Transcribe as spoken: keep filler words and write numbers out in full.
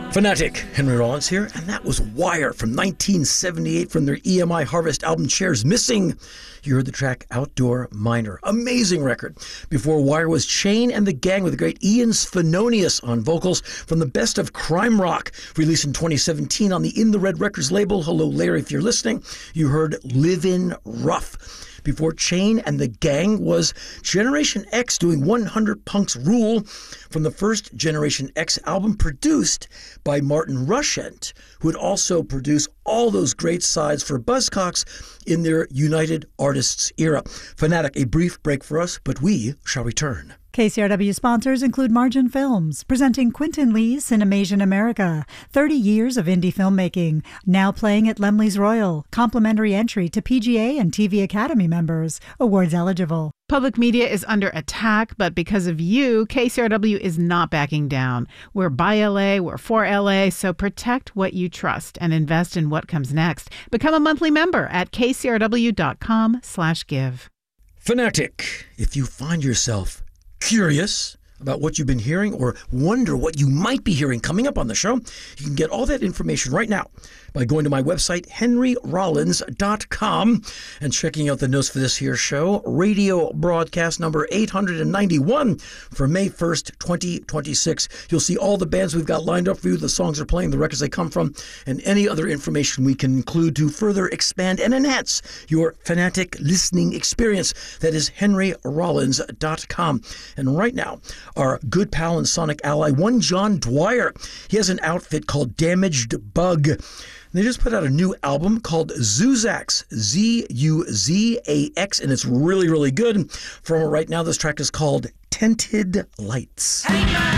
Fanatic, Henry Rollins here, and that was Wire from nineteen seventy-eight from their E M I Harvest album Chairs Missing. You heard the track Outdoor Miner. Amazing record. Before Wire was Chain and the Gang with the great Ian Svenonius on vocals from the Best of Crime Rock, released in twenty seventeen on the In the Red Records label. Hello, Larry, if you're listening. You heard Livin' Rough. Before Chain and the Gang was Generation X doing one hundred Punks Rule from the first Generation X album produced by Martin Rushent, who would also produce all those great sides for Buzzcocks in their United Artists era. Fanatic, a brief break for us, but we shall return. K C R W sponsors include Margin Films, presenting Quentin Lee's Cinemasian America, thirty years of indie filmmaking, now playing at Lemley's Royal, complimentary entry to P G A and T V Academy members, awards eligible. Public media is under attack, but because of you, K C R W is not backing down. We're by L A, we're for L A, so protect what you trust and invest in what comes next. Become a monthly member at kcrw.com slash give. Fanatic, if you find yourself curious about what you've been hearing or wonder what you might be hearing coming up on the show, you can get all that information right now by going to my website, henry rollins dot com, and checking out the notes for this here show, radio broadcast number eight hundred ninety-one for May first, twenty twenty-six. You'll see all the bands we've got lined up for you, the songs they're playing, the records they come from, and any other information we can include to further expand and enhance your Fanatic listening experience. That is henry rollins dot com. And right now, our good pal and sonic ally, one John Dwyer, he has an outfit called Damaged Bug. They just put out a new album called Zuzax, Z U Z A X, and it's really, really good. From it right now, this track is called Tented Lights. Hey,